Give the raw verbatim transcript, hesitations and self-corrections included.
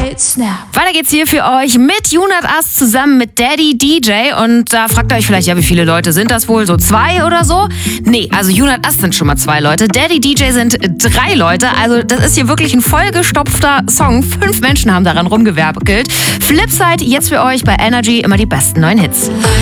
It snap. Weiter geht's hier für euch mit Junat As zusammen mit Daddy D J. Und da fragt ihr euch vielleicht, ja, wie viele Leute sind das wohl? So zwei oder so? Nee, also Junat As sind schon mal zwei Leute. Daddy D J sind drei Leute. Also das ist hier wirklich ein vollgestopfter Song. Fünf Menschen haben daran rumgewerkelt. Flipside jetzt für euch bei Energy, immer die besten neuen Hits.